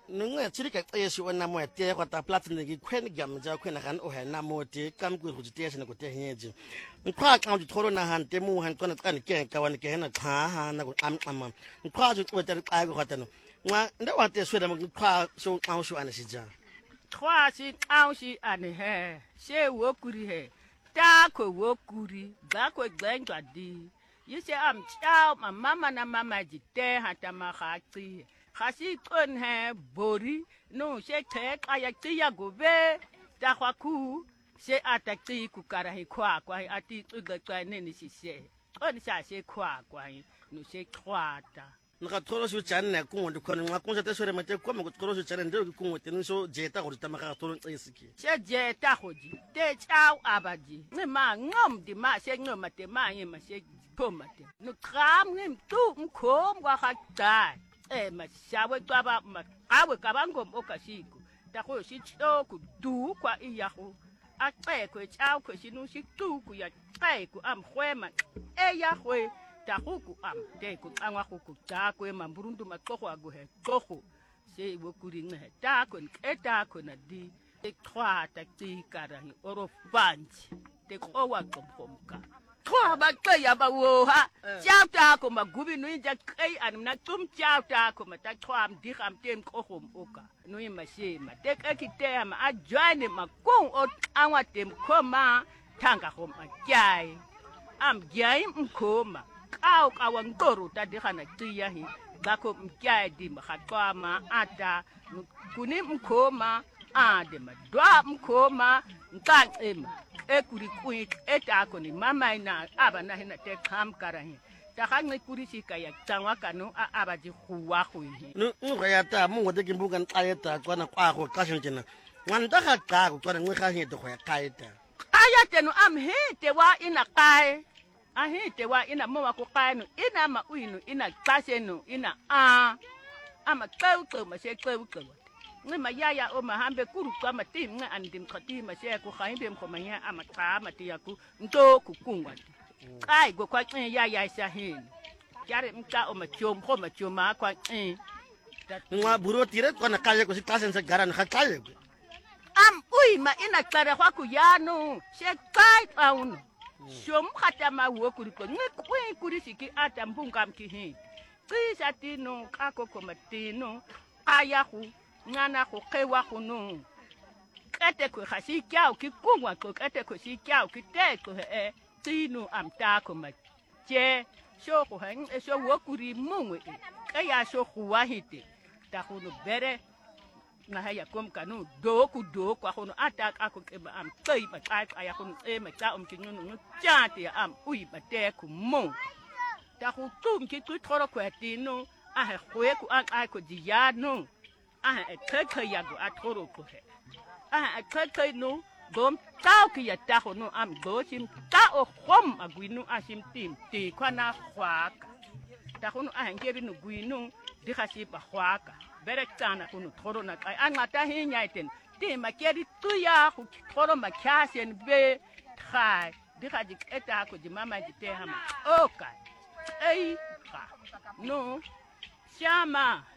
nunga chiri ka tseshi ona mo te kwa ta platinum gi kwen gam ja kwen kan o ha na mo te kam ku ku te shine ku te henyeji nkwa ka ju thoro na han te mu han kona kan ke ka wan ke na kha ha na ku am nkwa ju ku te ka go ta no nwa nda wa te sweda mo nkwa so ka so ana shija Trois si au si ane he se wo kuri he ta ko wo kuri ga ko glenga di you say am chao ma mama na mama ji te hata ma khati khasi kon he bori no se te aya ti ya go be ta kwa ku se ata ti ku kara he kwa ati tu ga kwa ne ni si se on sa se kwa no se kwata nka thoro so chane na ku ndi khona nwa ku te swere mate ko mo thoro so chane ndo ku ngote no so jeta go tama ka thoro tsisiki se jeta hoji te chao abaji ne ma ngom di ma se ngom mate ma ye ma se pomate no kram ngem tu mkhom kwa kha ma shawe twaba ma awe kabangom okashiko ta go si choku du kwa iyaho akeko chao ko sinu si tu ku ya ku am khwema ya khwe tahuku am te ku angwa ku ta ku mamburundu makoko aguhe koko se wokuri nge ta ku eta ku na di te kwa ta ti kara ni oro banji te ko wa kompomka kwa ba ke ya ba wo ha chao ta ku magubi nu ja kai an na tum chao ta ku mata kwa am di kham tem ko hom oka nu ma she ma te ka ki te ma a join ma ku o angwa tem koma tanga hom a jai am jai mkoma au kawan toru ta di kana tiya hi bako mkia di makatwa ma ata kuni mkoma ade ma dwa mkoma nkan ema kuri kui eta ko ni mama ina aba na hina te kam kara hi ta hangi kuri sika ya tangwa kanu aba ji huwa hui no ya ta mo ngote ki mbuga nqayeta kwana kwa go ka shintena ngwanda ga ka ko kwana ngwe ga he to go ya kaeta ayate no am hete wa ina kai ahite wa ina mwa ko kanu ina ma uinu ina kasenu ina ama kau ma se kau ni ma ya o ma hambe kuru kwa ma tim nga andim khati ma se ko khaimbe ko ma ya ama ka ma ti yaku ndo ku kungwa kai go kwa ya sa hin yare mka o ma chom ko ma choma kwa ngwa buro tire kwana kaya ko si klasen sa garan kha kaya am ui ma ina klara kwa ku yanu se kai taunu shom khata ma wo kuri ko ngwe kuri siki ata mbungam ki hin tsisa tino kako komatino aya khu ngana khu khewa khu no kete ko khasi kyao ki kungwa ko kete ko si kyao ki te ko tino amta ko ma che sho ko han sho wo kuri mungwe kaya sho khuwa hite ta khu no bere na haya kom kanu do kwa hono atak ako ke ba am tei ba aya hono ma ta kinyo no chati am ui ba te ku mo ta hu tum ki tu thoro ko tino a he khwe ku a ko di ya no a he ke ya go a thoro ko he a ke no dom ta ki ya ta hono am do sim ta o khom agwinu a sim tim ti kwana khwaka ta hono a ngeri no gwinu di khasi ba khwaka bere tana kunu thoro na kai angata hinya iten ti makeri tuya ku thoro makyasen be khai di khaji eta ko di mama di te hama okay ei ka no shama